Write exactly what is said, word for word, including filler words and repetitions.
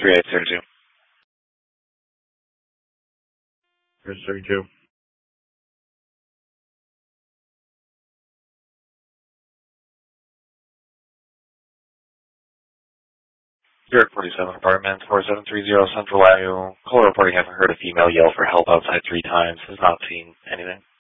three eight zero two. Here's thirty-two. You're at forty-seven Apartments, four seven three zero Central Avenue. Caller reporting having heard a female yell for help outside three times. Has not seen anything.